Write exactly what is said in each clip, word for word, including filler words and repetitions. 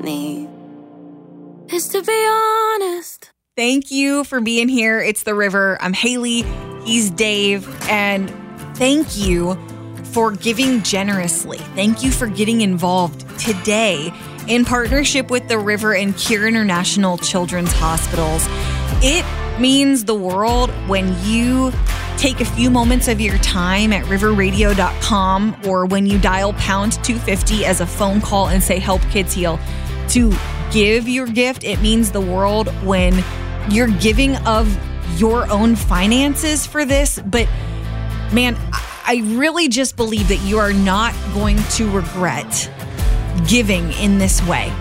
need is to be honest. Thank you for being here. It's The River. I'm Haley. He's Dave. And thank you for giving generously. Thank you for getting involved today in partnership with The River and Cure International Children's Hospitals. It means the world when you take a few moments of your time at river radio dot com or when you dial pound two fifty as a phone call and say help kids heal to give your gift. It means the world when you're giving of your own finances for this. But man, I really just believe that you are not going to regret giving in this way.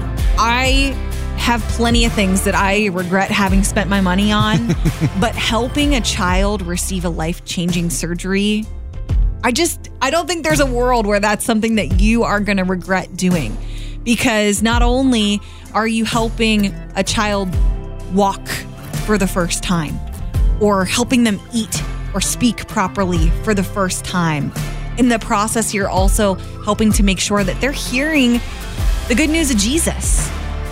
I have plenty of things that I regret having spent my money on, but helping a child receive a life-changing surgery, I just, I don't think there's a world where that's something that you are going to regret doing, because not only are you helping a child walk for the first time or helping them eat or speak properly for the first time, in the process, you're also helping to make sure that they're hearing the good news of Jesus.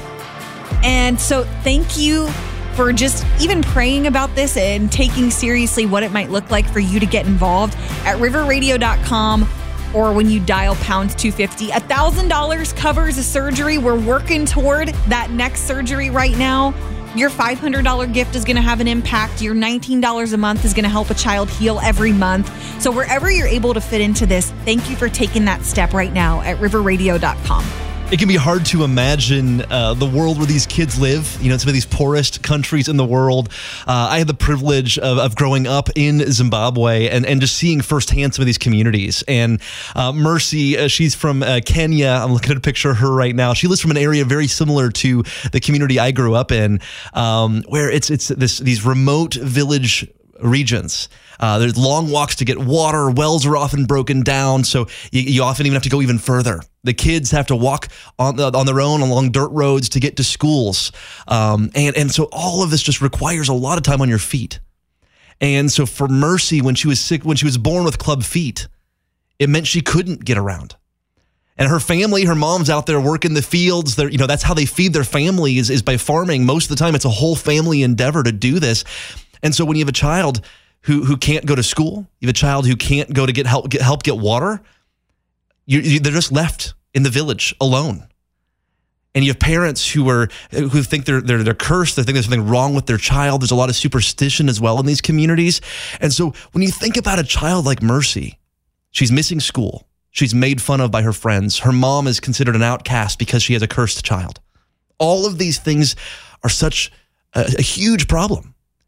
And so thank you for just even praying about this and taking seriously what it might look like for you to get involved at river radio dot com or when you dial pound two fifty. one thousand dollars covers a surgery. We're working toward that next surgery right now. Your five hundred dollars gift is going to have an impact. Your nineteen dollars a month is going to help a child heal every month. So wherever you're able to fit into this, thank you for taking that step right now at river radio dot com. It can be hard to imagine uh, the world where these kids live, you know, some of these poorest countries in the world. Uh, I had the privilege of, of growing up in Zimbabwe and, and just seeing firsthand some of these communities. And uh, Mercy, uh, she's from uh, Kenya. I'm looking at a picture of her right now. She lives from an area very similar to the community I grew up in, um, where it's it's this these remote village regions. Uh, there's long walks to get water. Wells are often broken down, so you, you often even have to go even further. The kids have to walk on the, on their own along dirt roads to get to schools, um, and and so all of this just requires a lot of time on your feet. And so for Mercy, when she was sick, when she was born with club feet, it meant she couldn't get around. And her family, her mom's out there working the fields. They're, you know, that's how they feed their family is is by farming. Most of the time, it's a whole family endeavor to do this. And so when you have a child who who can't go to school, you have a child who can't go to get help get help get water, you, you, they're just left in the village alone. And you have parents who are who think they're they're they're cursed. They think there's something wrong with their child. There's a lot of superstition as well in these communities. And so when you think about a child like Mercy, she's missing school. She's made fun of by her friends. Her mom is considered an outcast because she has a cursed child. All of these things are such a, a huge problem.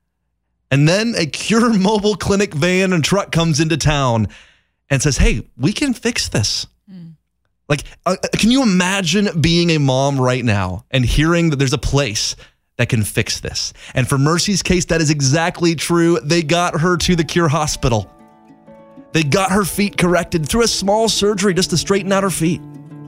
And then a Cure mobile clinic van and truck comes into town and says, hey, we can fix this. Mm. Like, uh, can you imagine being a mom right now and hearing that there's a place that can fix this? And for Mercy's case, that is exactly true. They got her to the Cure Hospital. They got her feet corrected through a small surgery just to straighten out her feet.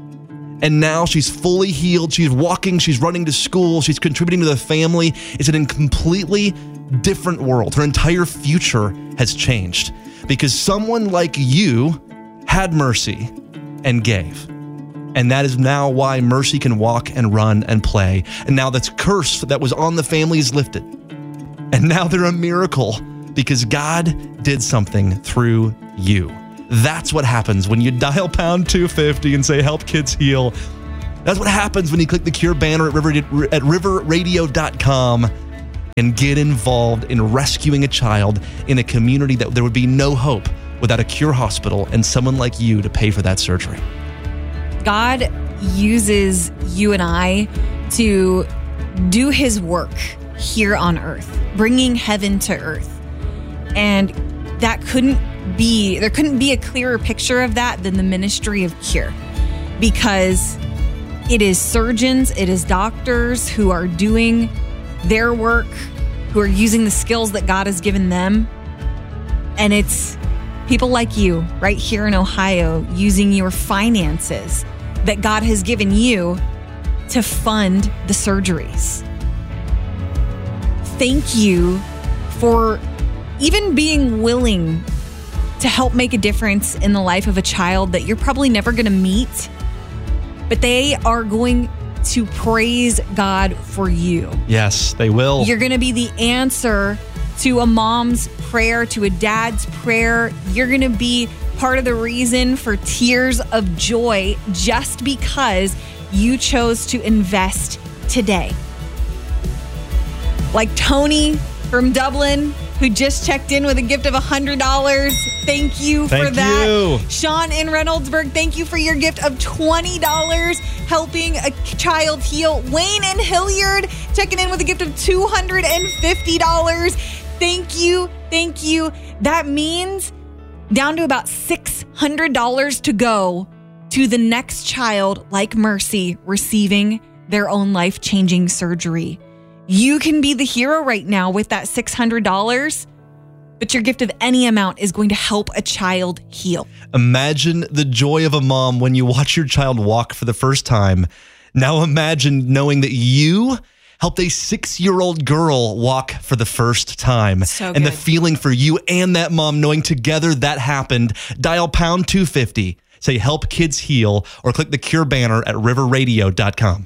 And now she's fully healed. She's walking. She's running to school. She's contributing to the family. It's in a completely different world. Her entire future has changed because someone like you had mercy and gave. And that is now why Mercy can walk and run and play. And now that's curse that was on the family is lifted. And now they're a miracle because God did something through you. That's what happens when you dial pound two fifty and say, help kids heal. That's what happens when you click the Cure banner at river, at river radio dot com and get involved in rescuing a child in a community that there would be no hope without a Cure hospital and someone like you to pay for that surgery. God uses you and I to do his work here on earth, bringing heaven to earth. And that couldn't be, there couldn't be a clearer picture of that than the ministry of Cure, because it is surgeons, it is doctors who are doing their work, who are using the skills that God has given them. And it's people like you right here in Ohio using your finances that God has given you to fund the surgeries. Thank you for even being willing to help make a difference in the life of a child that you're probably never going to meet, but they are going to praise God for you. Yes, they will. You're going to be the answer to a mom's prayer, to a dad's prayer. You're going to be part of the reason for tears of joy just because you chose to invest today. Like Tony from Dublin, who just checked in with a gift of one hundred dollars. Thank you Thank for that. you. Sean in Reynoldsburg, thank you for your gift of twenty dollars, helping a child heal. Wayne in Hilliard, checking in with a gift of two hundred fifty dollars. Thank you. Thank you. That means down to about six hundred dollars to go to the next child like Mercy receiving their own life-changing surgery. You can be the hero right now with that six hundred dollars, but your gift of any amount is going to help a child heal. Imagine the joy of a mom when you watch your child walk for the first time. Now imagine knowing that you helped a six-year-old girl walk for the first time. So and the good. feeling for you and that mom knowing together that happened. Dial pound two fifty, say help kids heal, or click the Cure banner at river radio dot com.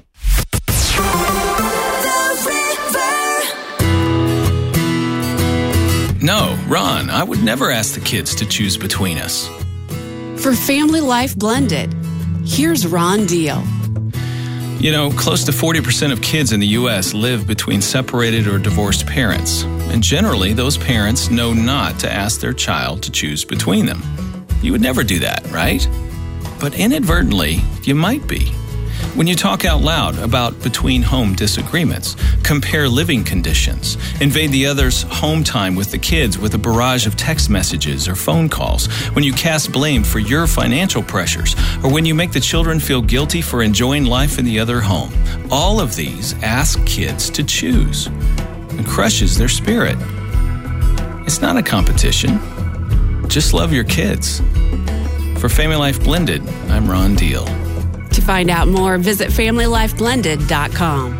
No, Ron, I would never ask the kids to choose between us. For Family Life Blended, here's Ron Deal. You know, close to forty percent of kids in the U S live between separated or divorced parents. And generally, those parents know not to ask their child to choose between them. You would never do that, right? But inadvertently, you might be. When you talk out loud about between-home disagreements, compare living conditions, invade the other's home time with the kids with a barrage of text messages or phone calls, when you cast blame for your financial pressures, or when you make the children feel guilty for enjoying life in the other home, all of these ask kids to choose and crushes their spirit. It's not a competition. Just love your kids. For Family Life Blended, I'm Ron Deal. To find out more, visit family life blended dot com.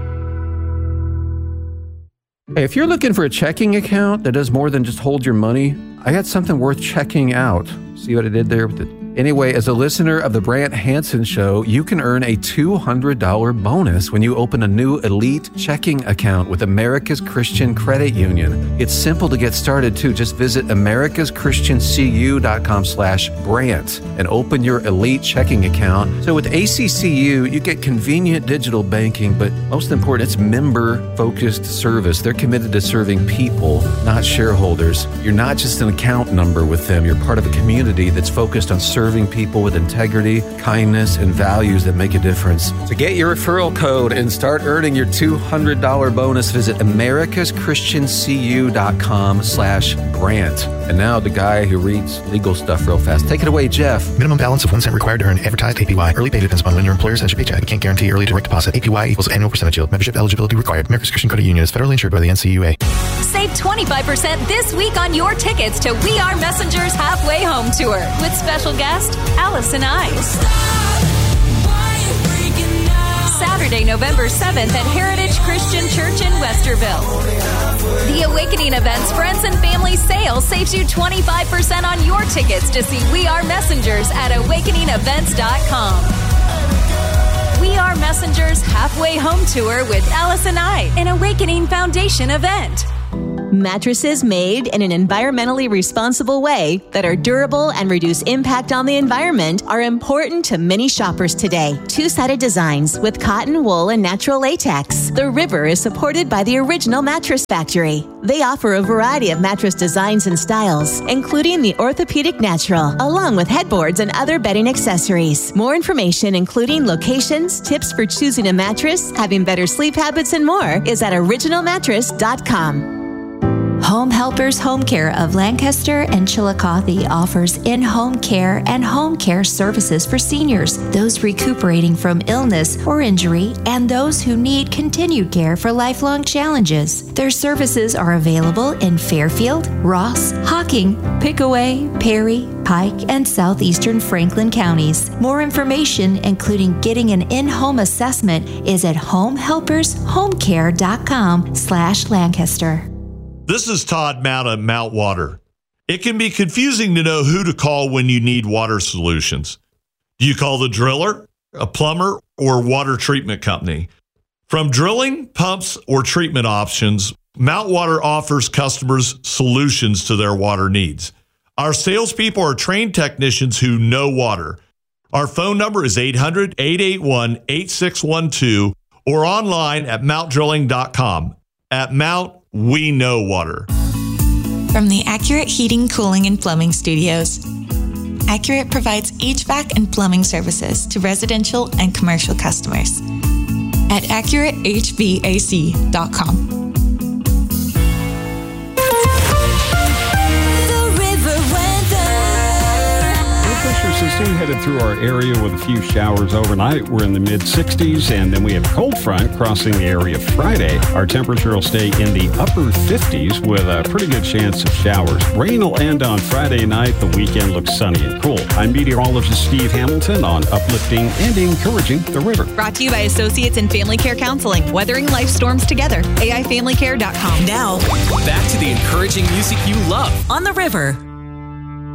Hey, if you're looking for a checking account that does more than just hold your money, I got something worth checking out. See what I did there with it? Anyway, as a listener of the Brant Hansen Show, you can earn a two hundred dollars bonus when you open a new Elite checking account with America's Christian Credit Union. It's simple to get started, too. Just visit americas christian c u dot com slash Brant and open your Elite checking account. So with A C C U, you get convenient digital banking, but most important, it's member-focused service. They're committed to serving people, not shareholders. You're not just an account number with them. You're part of a community that's focused on serving Serving people with integrity, kindness, and values that make a difference. To get your referral code and start earning your two hundred dollars bonus, visit americas christian c u dot com slash Brant. And now the guy who reads legal stuff real fast. Take it away, Jeff. Minimum balance of one cent required to earn advertised A P Y. Early pay depends upon when your employer sends your paycheck. Can't guarantee early direct deposit. A P Y equals annual percentage yield. Membership eligibility required. America's Christian Credit Union is federally insured by the N C U A. Save twenty-five percent this week on your tickets to We Are Messengers Halfway Home Tour with special guest Allison Ives. Saturday, November seventh at Heritage Christian Church in Westerville. The Awakening Events Friends and Family Sale saves you twenty-five percent on your tickets to see We Are Messengers at awakening events dot com. We Are Messengers Halfway Home Tour with Allison Ives, an Awakening Foundation event. Mattresses made in an environmentally responsible way that are durable and reduce impact on the environment are important to many shoppers today. Two-sided designs with cotton, wool, and natural latex. The River is supported by the Original Mattress Factory. They offer a variety of mattress designs and styles, including the Orthopedic Natural, along with headboards and other bedding accessories. More information, including locations, tips for choosing a mattress, having better sleep habits, and more, is at original mattress dot com. Home Helpers Home Care of Lancaster and Chillicothe offers in-home care and home care services for seniors, those recuperating from illness or injury, and those who need continued care for lifelong challenges. Their services are available in Fairfield, Ross, Hocking, Pickaway, Perry, Pike, and southeastern Franklin counties. More information, including getting an in-home assessment, is at home helpers home care dot com slash Lancaster. This is Todd Mount at Mount Water. It can be confusing to know who to call when you need water solutions. Do you call the driller? a plumber, or water treatment company. From drilling, pumps, or treatment options, Mount Water offers customers solutions to their water needs. Our salespeople are trained technicians who know water. Our phone number is eight hundred, eight eight one, eight six one two or online at mount drilling dot com. At Mount, we know water. From the Accurate Heating, Cooling, and Plumbing Studios, Accurate provides H V A C and plumbing services to residential and commercial customers at accurate h v a c dot com. System headed through our area with a few showers overnight. We're in the mid sixties, and then we have cold front crossing the area Friday. Our temperature will stay in the upper fifties with a pretty good chance of showers. Rain will end on Friday night. The weekend looks sunny and cool. I'm meteorologist Steve Hamilton on uplifting and encouraging the river. Brought to you by Associates in Family Care Counseling, weathering life storms together. A I family care dot com. Now, back to the encouraging music you love on the river.